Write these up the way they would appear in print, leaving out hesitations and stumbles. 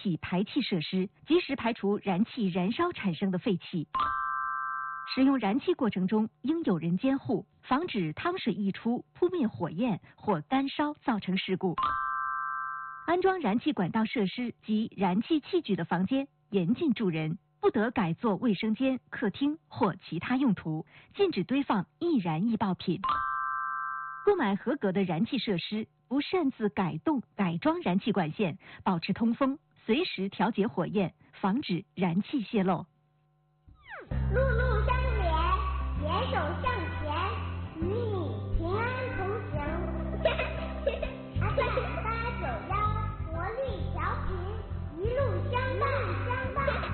气排气设施，及时排除燃气燃烧产生的废气。使用燃气过程中应有人监护，防止汤水溢出扑灭火焰或干烧造成事故。安装燃气管道设施及燃气器具的房间严禁住人，不得改作卫生间、客厅或其他用途，禁止堆放易燃易爆品。购买合格的燃气设施，不擅自改动、改装燃气管线，保持通风，随时调节火焰，防止燃气泄漏。 路路相连，携手向前，与你平安同行。FM891，活力调频，一路相伴。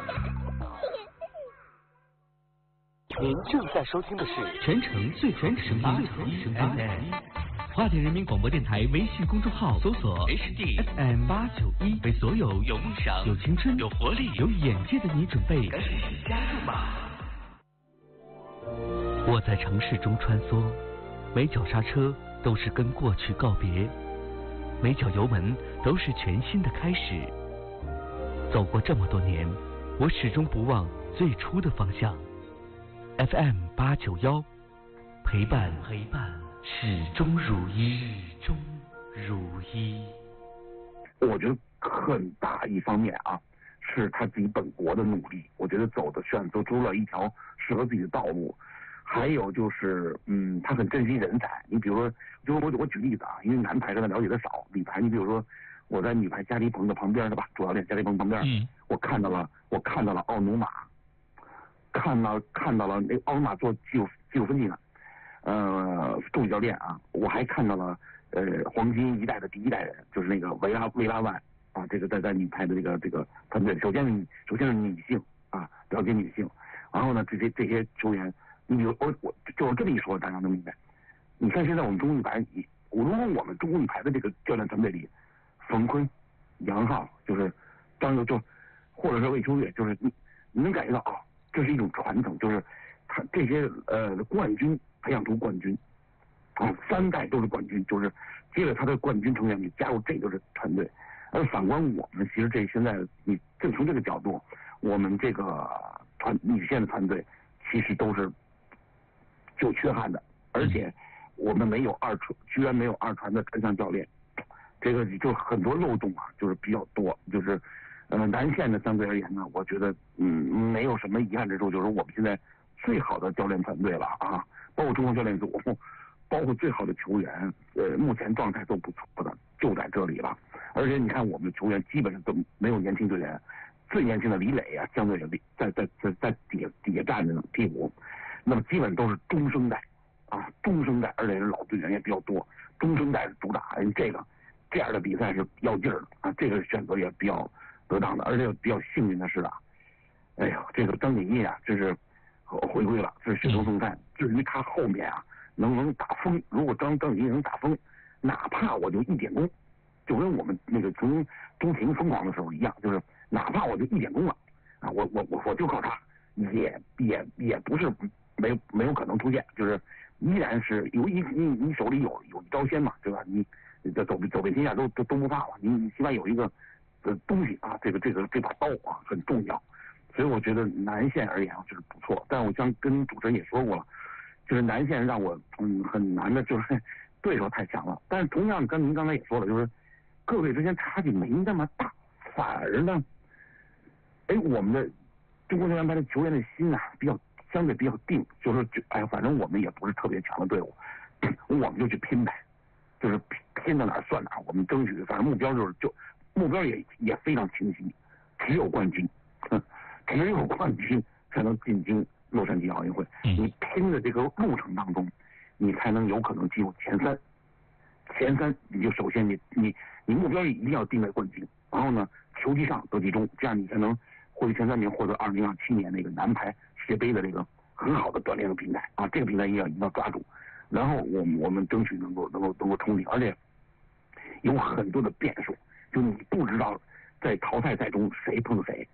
您正在收听的是全城最全声八FM，花莲人民广播电台微信公众号搜索 HDFM891，为所有有梦想、有青春、有活力、有眼界的你准备，赶紧加入吧！我在城市中穿梭，每脚刹车都是跟过去告别，每脚油门都是全新的开始。走过这么多年，我始终不忘最初的方向。FM891，陪伴始终如一。 我觉得很大一方面啊，是他自己本国的努力，我觉得选择出了一条适合自己的道路。还有就是，他很珍惜人才。你比如说，我举例子啊，因为男排可能了解的少，女排你比如说我在女排加利鹏的旁边的吧，主教练加利鹏旁边，我看到了奥努马。看到了那奥努马做技术分析呢，助理教练啊，我还看到了黄金一代的第一代人，就是那个维拉万啊，这个在女排的这个团队，首先是女性啊，了解女性，然后呢这些球员，你比如我就是这么一说，大家能明白。你看现在我们中国女排，如果我们中国女排的这个教练团队里，冯坤、杨浩，就是张佑，就或者是魏秋月，就是你能感觉到啊。这是一种传承，就是他这些冠军培养出冠军啊，3代都是冠军，就是接着他的冠军成员你加入这个团队。而反观我们，其实现在你正从这个角度，我们这个女线的团队其实都是有缺憾的，而且我们居然没有二传的专项教练，这个就很多漏洞啊，就是比较多，就是。男线的相对而言呢，我觉得没有什么遗憾之处，就是我们现在最好的教练团队了啊，包括中国教练组，包括最好的球员，目前状态都不错的，就在这里了。而且你看我们的球员基本上都没有年轻队员，最年轻的李磊啊，相对在底下站着呢替补，那么基本都是中生代啊，而且是老队员也比较多，中生代主打，这样的比赛是要劲儿的啊，这个选择也比较得当的。而且比较幸运的是啊，哎呦，这个张景毅啊，这是回归了，这是雪中送炭。至于他后面啊能打风，如果张景毅能打风，哪怕我就1点功，就跟我们那个从中庭疯狂的时候一样，就是哪怕我就1点功了啊，我就靠他，也不是没有可能出现，就是依然是你手里有一招鲜嘛，对吧？你走遍天下都不怕了，你起码有一个东西啊，这把刀啊很重要。所以我觉得南线而言就是不错，但我像跟主持人也说过了，就是南线让我很难的，就是对手太强了。但是同样跟您刚才也说了，就是各队之间差距没那么大，反而呢，我们的中国男排的球员的心啊相对比较定，就是反正我们也不是特别强的队伍，我们就去拼呗，就是拼到哪儿算哪儿，我们争取，反正目标目标也非常清晰，只有冠军，只有冠军才能进京洛杉矶奥运会。你拼的这个路程当中，你才能有可能进入前三，你就首先你目标一定要定在冠军，然后呢球技上得集中，这样你才能获取前3名，获得2027年那个男排世界杯的这个很好的锻炼的平台啊，这个平台一定要抓住，然后我们争取能够冲顶，而且有很多的变数，就你不知道在淘汰赛中谁碰谁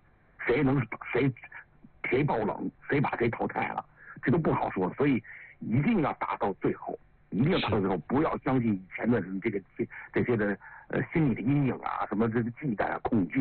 爆冷，谁把谁淘汰了，这都不好说，所以一定要打到最后，不要相信以前的这些的心理的阴影啊，什么这个忌惮啊、恐惧。